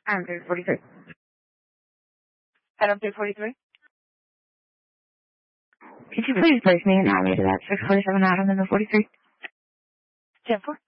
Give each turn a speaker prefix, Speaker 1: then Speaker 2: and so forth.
Speaker 1: Item 343.
Speaker 2: Item 343.
Speaker 1: Could you please place me and alley to that 647 item number 43?
Speaker 2: 10-4.